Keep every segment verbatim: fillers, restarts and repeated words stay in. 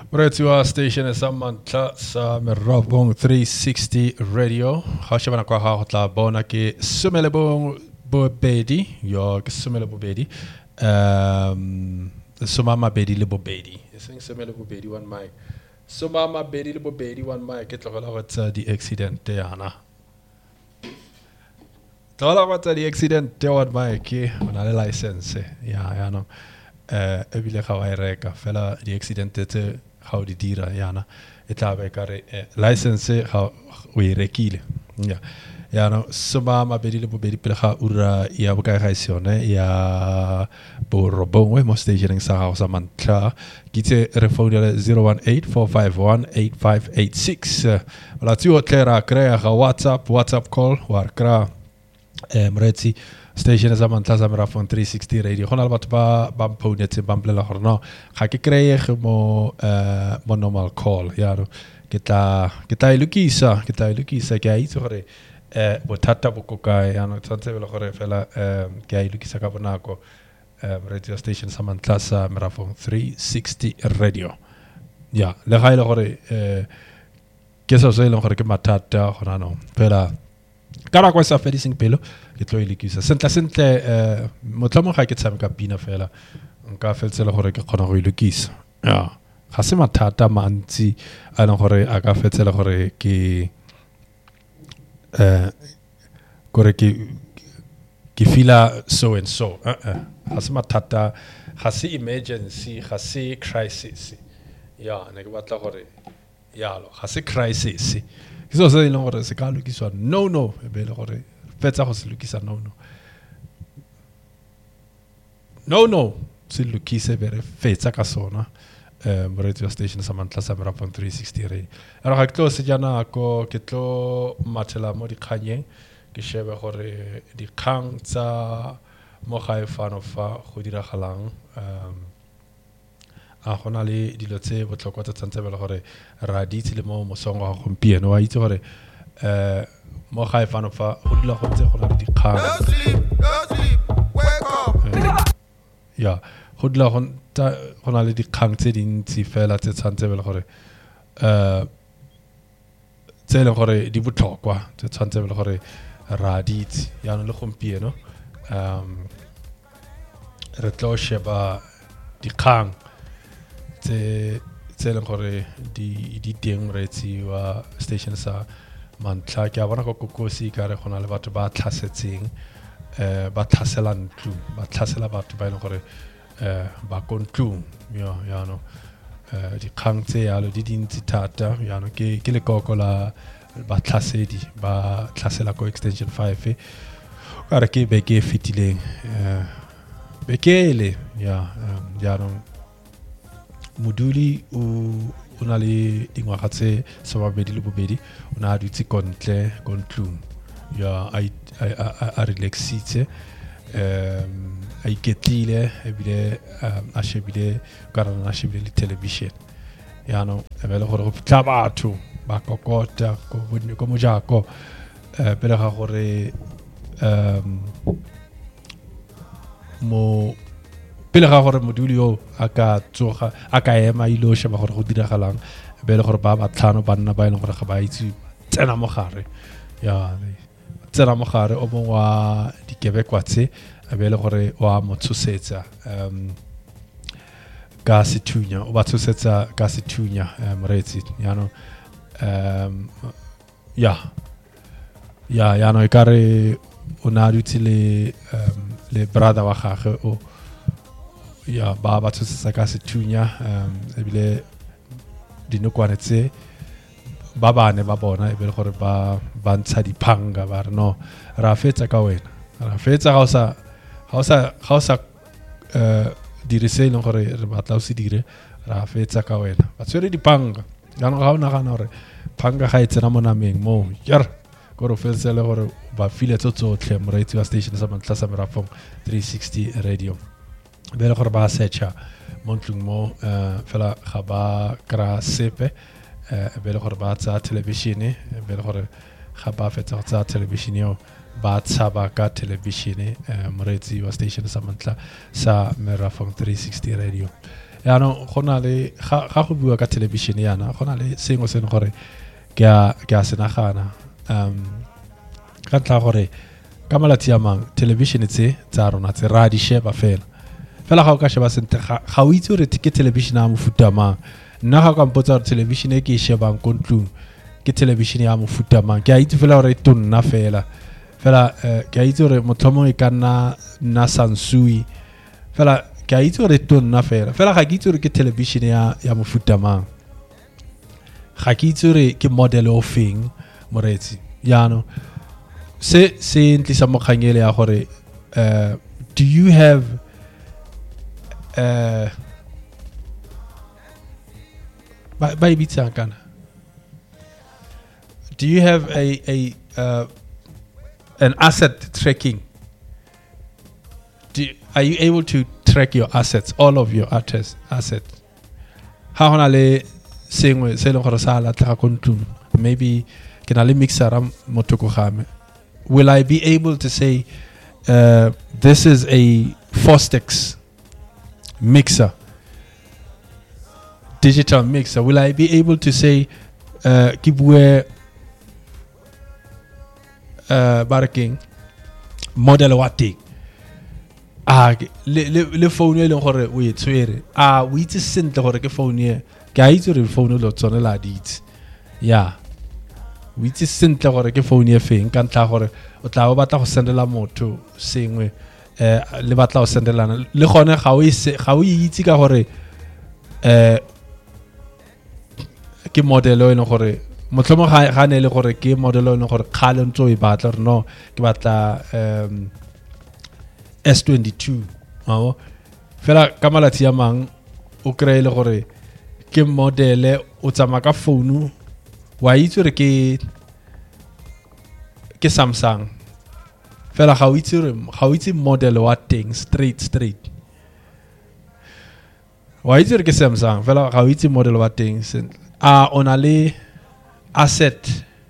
Mretua station is Samantha sa Merabong three sixty radio. Hashabana kwa hotla bona ki sumelebong bobedi yo ki sumelebo bedi. Um sumama bedi lebo bedi. I think sumelebo bedi one mic. Sumama bedi lebo bedi one mic it lokola what's the accident de ana. Tola what's the accident de one mic on a license. Ja ja no. Eh ebile khawai reka fela the accident te how di dira yana etabe kare license how we rekile ya ya no suma ma bedile bo bedi pelha ura ya buka gaisione ya bo robongwe mo stationing sa house amantla gite refone zero one eight four five one eight five eight six la tu hotlera crea WhatsApp WhatsApp call war kra mreti station is Samantha sa Merabong three sixty radio. Gewoon wat ba bam ponet bam blela horno. Ga ke krijg mo eh mo normal call. Ja, kita kita ilukisa, kita ilukisa ke ai tsore eh bothata bo koka ya no tsantse bele gore fela eh ke ai ilukisa ka bonako eh radio station Samantha sa Merabong three sixty radio. Ja, le ga ile gore eh ke so se ile gore ke mathata gona no. Fela kana kwa sa fedi sing pelo ke tlo ilekisa sentle sentle eh motlamo ga ke tshameka pina fela nka fetsela gore ke kgona go ilekisa ya ga se mathata mantsi a le gore a ka fetsela gore ke eh gore ke ke fila so and so eh eh ga se mathata ga se emergency ga se crisis ya ne ke batla gore ya lo ga se crisis ke so se ile gore se ka lokiswa no no e be le gore fetsa go se lokisa no no no no se lokise bere fetsa ka sona eh radio station Samantha sa Merabong three sixty radio ara ga tlo se jana ko ke tlo matela mo di khanyeng ke shebe gore di khang tsa mo ga fano fa go dira galang um a gona le dilo tse botlhokwa tsa tsantse bele gore ra di tsile mo mosongo ga gompieno wa itse gore eh mo ga fano fa go dila go tse go le di khang ya go dila go gona le di khang tse dintsi fela tse tsantse bele gore eh tse le gore di botlhokwa tse tsantse bele gore ra di tsi ya no le gompieno um re tlo sheba di khang tse tse le gore di di teng retsi wa station sa Mantla ke a bona go kokosi ka re gona le batho ba tlhasetseng eh ba tlhasela ntlu ba tlhasela batho ba ile gore eh ba kontlu ya ya no eh di khangtse ya lo di dintsi thata ya no ke ke le kokola ba tlhasedi ba tlhasela ko extension five ka re ke be ke fitileng eh be ke le ya ya no moduli o ona le dingwaga tse sobabedi le bobedi ona a dutse kontle kontlung ya a a relaxitse um a iketlile ebile a shebile kana na shebile television ya no e bele gore go fitla batho ba kokota go go mo jako eh pele ga gore um mo pele ga gore moduli yo aka tsoga aka ema ilo sheba gore go dira galang be le gore ba ba tlhano banna ba ile gore ga ba itse tsena mo gare ya tsena mo gare o mongwe wa dikebekwa tse be le gore wa motsosetsa um ka sethunya o ba tsosetsa ka sethunya moretsi ya no um ya ya ya no ikare ona dutile um le brother wa gagwe o ya ba ba tsosetsa ka sethunya um ebile dinokwane tse ba bane ba bona e be le gore ba ba ntsha diphanga ba re no ra fetsa ka wena ra fetsa ga o sa ga o sa ga o sa eh dirise le gore re batla o se dire ra fetsa ka wena ba tsere diphanga ga no ga ona ga no re phanga ga itsena mo nameng mo yer go ro fetsa le gore ba file tsotsotlhe mo radio station sa Mantla sa Merabong three sixty radio be le gore ba secha montlung mo eh fela ga ba kra sepe eh be le gore ba tsa television be le gore ga ba fetsa tsa television yo ba tsaba ka television eh moretsi wa station sa Mantla sa Merabong three sixty radio ya no gona le ga ga go bua ka television yana gona le sengwe se ne gore ke a ke a senagana um ka tla gore ka malatsi a mang television tse tsa rona tse ra di sheba fela fela ga o ka sheba sente ga o itse gore ke television ya mofuta mang nna ga ka mpotsa gore television e ke e shebang ko ntlong ke television ya mofuta mang ke a itse fela gore e tonna fela fela ke a itse gore motlhomo e ka nna nna Sansui fela ke a itse gore e tonna fela fela ga ke itse gore ke television ya ya mofuta mang ga ke itse gore ke model o feng moretsi yano se se ntlisa mokgangele ya gore uh, do you have uh, ba ba ibitsa kana do you have a a uh, an asset tracking do, are you able to track your assets all of your assets assets ha hona le sengwe se le gore sa la tla kontu maybe ke na le mixer am motoko game will I be able to say uh, this is a Fostex mixer digital mixer will I be able to say uh, kibwe uh, barking model wati ah le le le phone e leng gore o e tswere ah o itse sentle gore ke phone e ke a itse re phone lo tsone la dit ya o itse sentle gore ke phone e feng ka ntla gore o tla o batla go sendela motho sengwe eh le batla go sendelana le gone ga o ga o itse ka gore eh ke model o ene gore motlhomo ga ga ne le gore ke model o ene gore khale ntso e batla re no ke batla um S twenty-two mawo fela ka malatsi a mang o kreile gore ke modele o tsama ka phone wa itse re ke ke Samsung fela ga o itse re ga o itse model wa teng straight straight wa itse re ke Samsung fela ga o itse model wa teng a ona le asset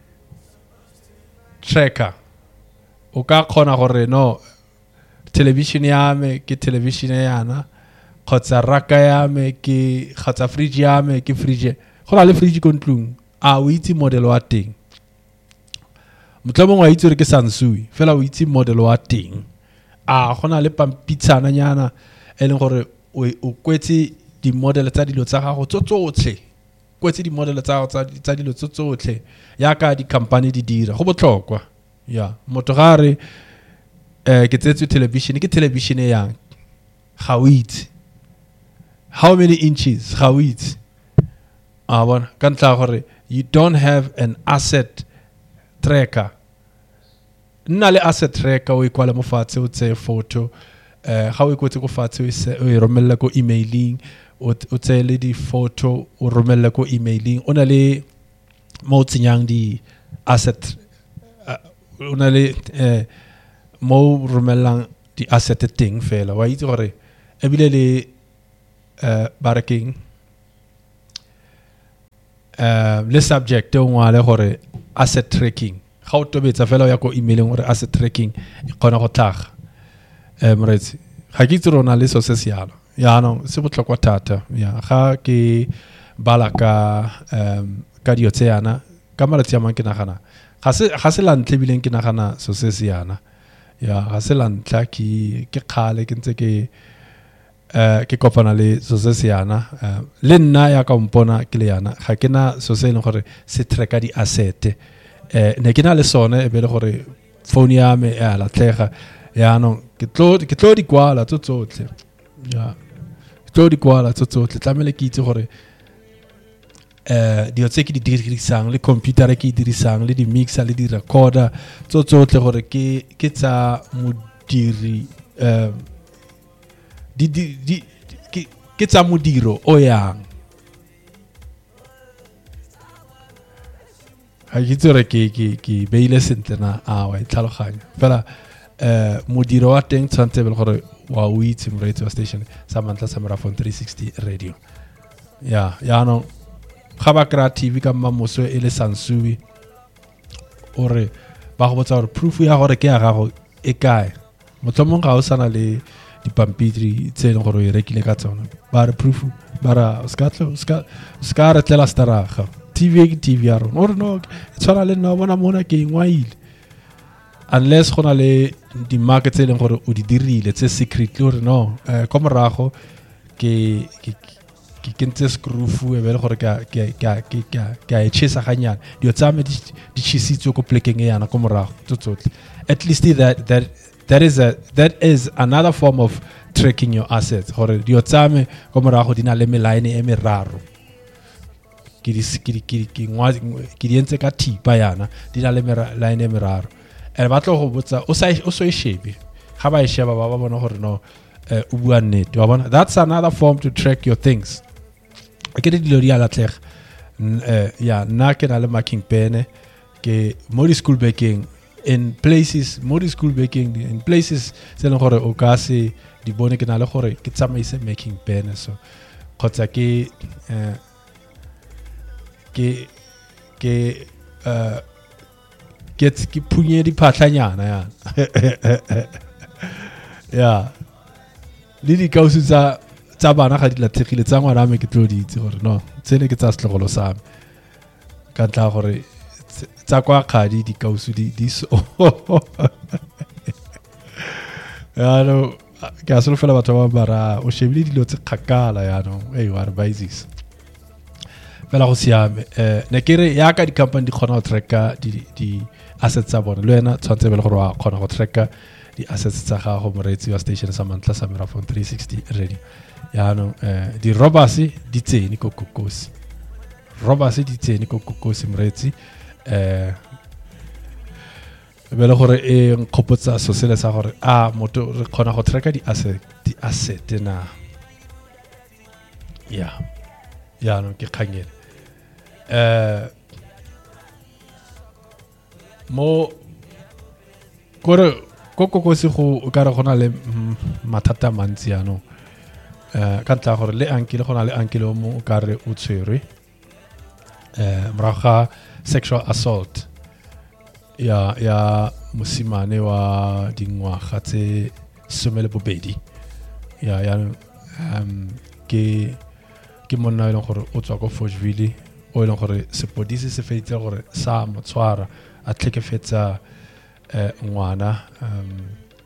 tracker o ka khona gore no television ya me ke television yana khotsa raka ya me ke khotsa fridge ya me ke fridge gona le fridge ko ntlong a o itse model wa teng motlhomo wa itse re ke Sansui fela o itse model wa teng a gona le pampitsana nyana e leng gore o kwetse di model tsa dilo tsa gago tsotsotlhe kwetse di model tsa tsa dilo tsotsotlhe ya ka di company di dira go botlhokwa ya motho ga re eh ke tsetso television ke television e yang ga o itse how many inches ga o itse a bona ka ntla gore you don't have an asset tracker nna le asset tracker o ikwala mo fatshe o tse photo eh ga o ikwetse go fatshe o e romella ko emailing o tse le di photo o romella ko emailing ona le mo tsinyang di asset ona le eh mo romellang di asset teng fela wa itse gore e bile le uh barking uh le subject o ngwale gore asset tracking ga o tobetsa fela ya ko emailing gore asset tracking e kgona go tlaga eh moretsi ga ke itse rona le so se sialo ya no se botlhokwa thata ya ga ke bala ka um ka dio tsena ka malatsi a mang ke nagana ga se ga se lantle bileng ke nagana so se siana ya ga se lantla ke ke khale ke ntse ke eh ke kopana le so se siana le nna ya ka mpona ke le yana ga ke na so se leng gore se tracka di asset eh ne ke na le sone e be le gore phone ya me ya la tlega ya no ke tlo ke tlo di kwala tsotsotle ya ke tlo di kwala tsotsotle tlamele ke itse gore eh di tse ke di dirisang le computer ke di dirisang le di mixer le di recorder tsotsotle gore ke ke tsa modiri eh di di ke tsa modiro o yang ha gitsore ke ke ke beile sentena a wa itlhaloganya fela eh modiro wa teng tsantse be gore wa o itse mo radio station sa mantla sa Marathon three sixty radio ya ya no ga ba kra T V ka mamoso e le Sansui ore ba go botsa gore proof ya gore ke ya gago e kae motlhomong ga o sana le dipampiri tse leng gore o e rekile ka tsona ba re proof ba ra ska tlo ska ska re tlela staraga T V ke T V ya rona or no e tshwana le nna bona mona ke ngwaile unless gona le di market tse leng gore o di dirile tse secretly or no eh ka morago ke ke ke kentse screw e bele gore ka ke ka ke ka ka e chisa ganyana dio tsame di di chisitse ko plekeng e yana ko morago tsotlhe at least that that that is a that is another form of tracking your assets gore dio tsame ko morago dina le melaine e meraro ke di ke ke ke ngwa ke di entse ka thipa yana dina le melaine e meraro e batlo go botsa o sa o so e shebe ga ba e sheba ba ba bona gore no o bua nnete wa bona that's another form to track your things ke di dilo di ala tleg ya na ke na le marking pen ke mo di school baking in places mo di school baking in places se leng gore o ka se di bone ke na le gore ke tsamaise making pen so khotsa ke ke ke uh get ke phunye di phatlanyana ya ya le di kausu tsa tsa bana ga di latlhegile tsa ngwana me ke tlo di itse gore no tsene ke tsa setlogolo sa me ka tla gore tsa kwa khadi di kausu di di so ya no ke a solofela batho ba bara o shebile dilo tse khakala ya no hey wa advices fela go siame eh ne kere ya ka di company di khona go tracka di di assets tsa bona le wena tshwantse bele gore wa khona go tracka di assets tsa gago moreetsi wa station sa Mantla sa Merafong three sixty radio ya no eh di robasi di tseni ko kokosi robasi di tseni ko kokosi moreetsi eh bele gore e nkgopotsa so sele sa gore a moto re khona go tracka di asset di asset na ya ya no ke khangela eh mo gore koko go se go o ka re gona le mathata mantsi ya no eh ka tla gore le ankile gona le ankile o mo o ka re o tshwerwe eh mraga sexual assault ya ya mosimane wa dingwaga tse somele bobedi ya ya um ke ke monna ile gore o tswa go Forgeville o ile gore sepodisi se feitse gore sa motswara a tlhekefetsa eh ngwana um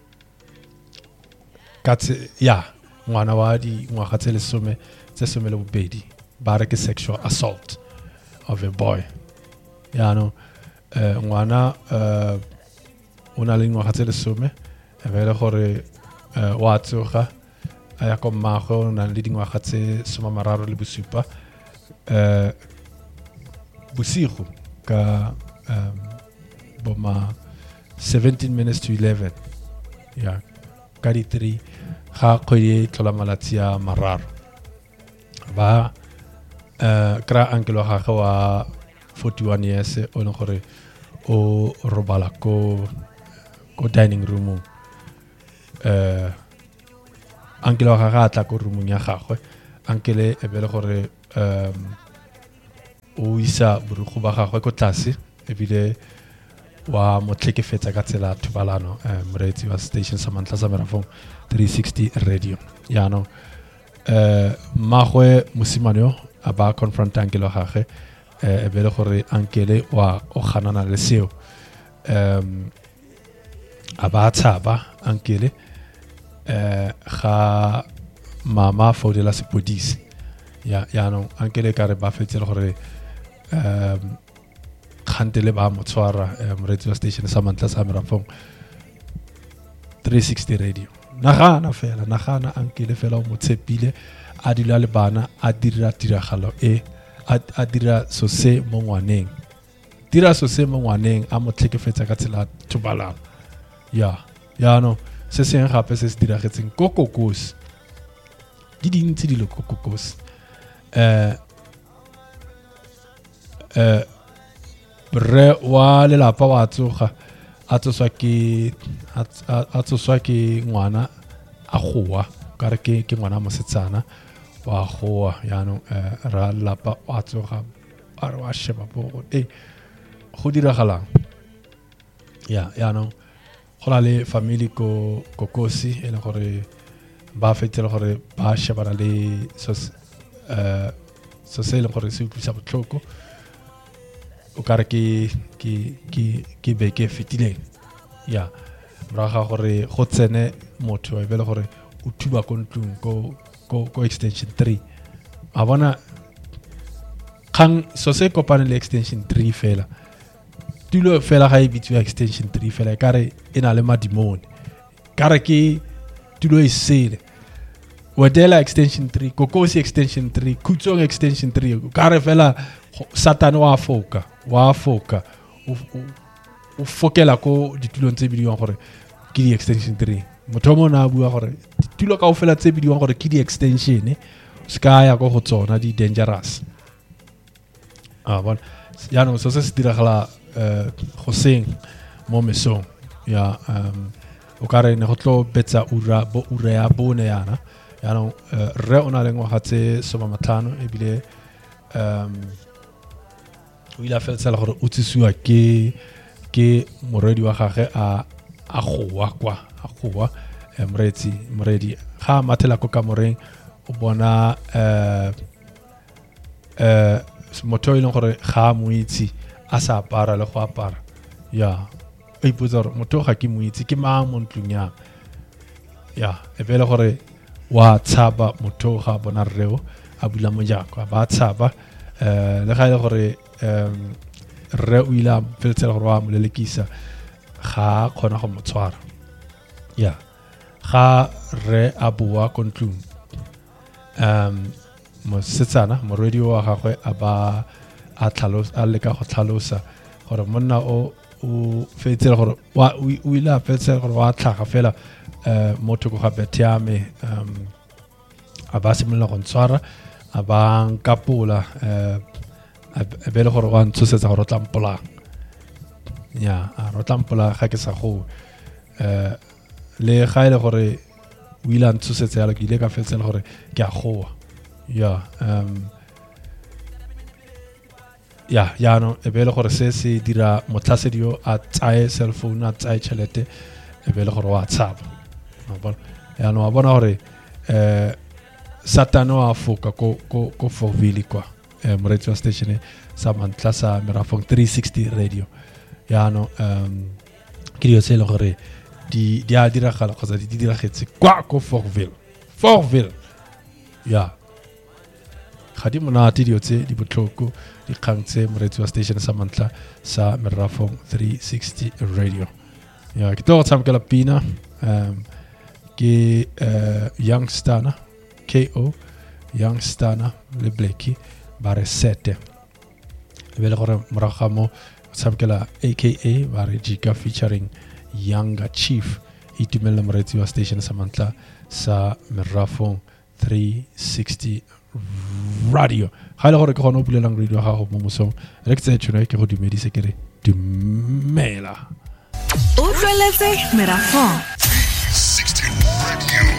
katse ya ngwana wa di ngwaga tse lesome tse somele bobedi ba re ke sexual assault of a boy ya no eh ngwana eh ona le ngwaga tse lesome e bele gore wa tsoga ya ko mmago ona le dingwaga tse soma mararo le bosupa eh bosigo ka um boma seventeen minutes to eleven ya ka di three ga khoye tlola malatsi a mararo ba eh kra ankelo ga ga wa forty-one years o le gore o robala ko ko dining room eh ankelo ga ga tla ko roomong ya gagwe ankele e bele gore um o isa burugo ba gagwe ko tlase e bile wa motlekefetsa ka tsela thubalano eh moreetsi wa station sa Mantla sa Merafong three sixty radio ya no eh magwe mosimane a ba confront ankelo gagwe e bele gore ankele wa o ganana le seo um a ba tshaba ankele eh ga mama fodela sepodisi ya ya no ankele ka re ba fetsele gore um khantele ba motswara moreetsi station sa Mantla sa Merafong three sixty radio nagana fela nagana ankele fela o motshepile a dila le bana a dira tiragalo e a dira so se mo ngwaneng dira so se mo ngwaneng a motlekefetsa ka tsela thubalano ya ya no se se gape se se diragetseng kokokos di dintsi dilo kokokos eh eh re wa le lapa wa tsoga a tsoswa ke a tsoswa ke ngwana a goa ka re ke ke ngwana mosetsana wa goa ya no ra lapa wa tsoga a re wa sheba bo eh go diragalang ya ya no go la le family ko kokosi e le gore ba fetela gore ba shebana le so uh so se le gore se utlwisa botlhoko o kare ke ke ke ke be ke fetile ya braga gore go tsene motho e bele gore o thuba ko ntlung ko ko ko extension three a bona kang so se kopane le extension three fela tulo fela ga e bitse extension three fela kare ena le madimone kare ke tulo e sele Wadela extension three Kokosi extension three Kutsong extension three kare fela Satan wa foka wa foka o fokela ko ditulong tse bidiwang gore ke di extension three motho mo na bua gore ditulo ka o fela tse bidiwang gore ke di extension ska ya go go tsona di dangerous ah bon ya no so se se diragala eh go seng mo mesong ya um o kare ne go tlo betsa ura bo ura ya bone yana ya no re ona lengwa hatse soma matlhano e bile um o ila fetsa gore o tsisiwa ke ke moredi wa gage a a gowa kwa a gowa mretsi moredi ga mathela ko ka moreng o bona eh eh motho ile gore ga moitsi a sa apara le go apara ya e ipotsa gore motho ga ke moitsi ke mang mo ntlung ya ya e bele gore wa tshaba motho ga bona rreo a bula mojako ba tshaba eh le ga ile gore um re o ila feltsela gore wa molelekisa ga khona go motshwara ya ga re a bua kontlung um mo setsana mo radio wa gagwe a ba a tlhalos a leka go tlhalosa gore monna o o fetsela gore wa o ila fetsela gore wa tlhaga fela eh motho go ga betiame um a ba simolola go ntshwara a ba nkapola eh a bele gore wa ntsosetsa gore o tlampola ya a ro tlampola ga ke sa go eh le ga ile gore o ile a ntsosetsa ya le ke ile ka fetsela gore ke a goa ya um ya ya no e bele gore se se dira motlhasedio a tsae cell phone a tsae chelete e bele gore wa tshaba no bona ya no bona gore eh satano a foka ko ko ko Fourville kwa um radio station sa mantla sa Merafong three sixty radio ya no um ke dio se le gore di di a dira gala kgotsa di dira getse kwa ko Fourville Fourville ya ga di monate dio tse di botlhoko di kgangtse radio station sa mantla sa Merafong three sixty radio ya ke to tsamkela pina um ke youngstana K O youngstana le Blackie bare sete vele gore moragamo tsamkela aka bare Jika featuring Younger Chief itumela moretsi wa station sa mantla sa Merafong three sixty radio ga ile gore ke gona o bulelang radio ga go mo mosong re ke tse tshone ke go dumedise ke re dumela o tleletse Merafong